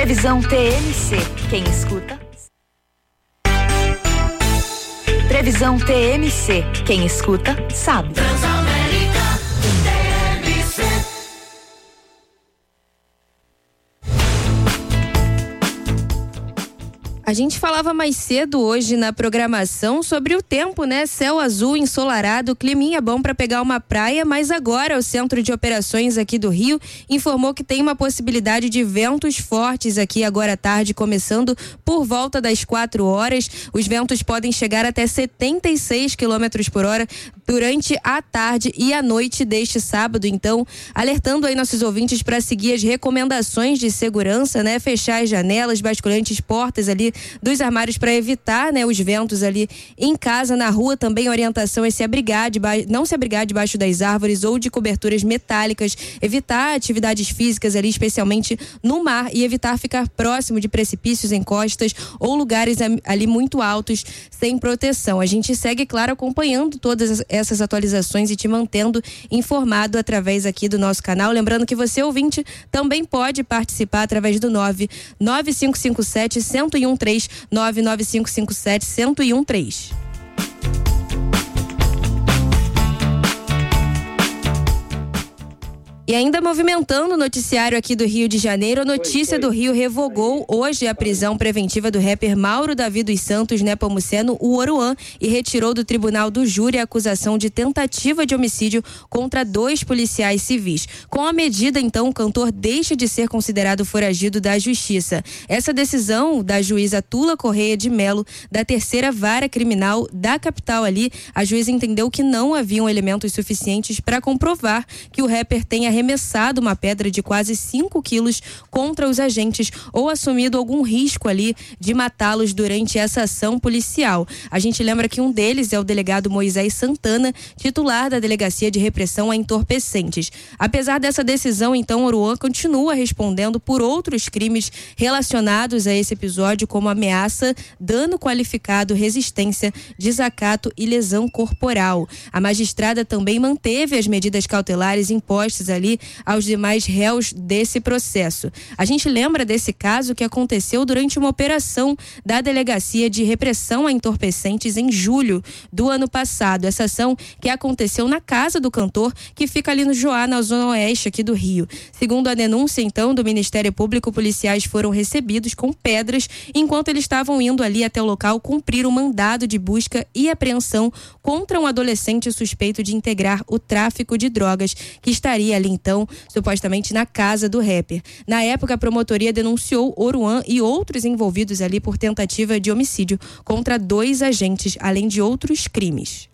Previsão TMC. Quem escuta? Previsão TMC. Quem escuta, sabe. Transamérica TMC. A gente falava mais cedo hoje na programação sobre o tempo, né? Céu azul, ensolarado, climinha bom para pegar uma praia, mas agora o Centro de Operações aqui do Rio informou que tem uma possibilidade de ventos fortes aqui agora à tarde, começando por volta das 4 horas. Os ventos podem chegar até 76 km por hora durante a tarde e a noite deste sábado. Então, alertando aí nossos ouvintes para seguir as recomendações de segurança, né? Fechar as janelas, basculantes, portas ali dos armários para evitar, né, os ventos ali em casa, na rua. Também a orientação é não se abrigar debaixo das árvores ou de coberturas metálicas, evitar atividades físicas ali, especialmente no mar, e evitar ficar próximo de precipícios, encostas ou lugares ali muito altos sem proteção. A gente segue, claro, acompanhando todas essas atualizações e te mantendo informado através aqui do nosso canal. Lembrando que você, ouvinte, também pode participar através do 99557-1013, 99557-1013. E ainda movimentando o noticiário aqui do Rio de Janeiro, a Notícia do Rio revogou hoje a prisão preventiva do rapper Mauro Davi dos Santos Nepomuceno, o Oruan, e retirou do tribunal do júri a acusação de tentativa de homicídio contra 2 policiais civis. Com a medida, então, o cantor deixa de ser considerado foragido da justiça. Essa decisão da juíza Tula Correia de Melo, da 3ª Vara Criminal da capital ali, a juíza entendeu que não haviam elementos suficientes para comprovar que o rapper tenha arremessado uma pedra de quase 5 quilos contra os agentes ou assumido algum risco ali de matá-los durante essa ação policial. A gente lembra que um deles é o delegado Moisés Santana, titular da Delegacia de Repressão a Entorpecentes. Apesar dessa decisão, então, Oruan continua respondendo por outros crimes relacionados a esse episódio, como ameaça, dano qualificado, resistência, desacato e lesão corporal. A magistrada também manteve as medidas cautelares impostas ali aos demais réus desse processo. A gente lembra desse caso que aconteceu durante uma operação da Delegacia de Repressão a Entorpecentes em julho do ano passado. Essa ação que aconteceu na casa do cantor, que fica ali no Joá, na zona oeste aqui do Rio. Segundo a denúncia, então, do Ministério Público, policiais foram recebidos com pedras enquanto eles estavam indo ali até o local cumprir um mandado de busca e apreensão contra um adolescente suspeito de integrar o tráfico de drogas, que estaria ali então, supostamente na casa do rapper. Na época, a promotoria denunciou Oruan e outros envolvidos ali por tentativa de homicídio contra 2 agentes, além de outros crimes.